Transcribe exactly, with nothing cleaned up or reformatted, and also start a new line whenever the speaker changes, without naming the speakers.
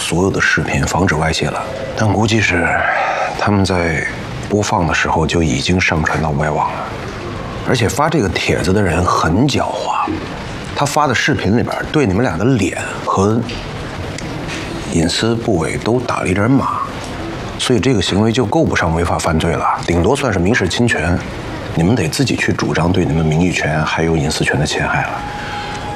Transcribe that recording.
所有的视频，防止外泄了。但估计是他们在播放的时候就已经上传到外网了。而且发这个帖子的人很狡猾，他发的视频里边对你们俩的脸和隐私部位都打了一针码，所以这个行为就够不上违法犯罪了，顶多算是民事侵权。你们得自己去主张对你们名誉权还有隐私权的侵害了。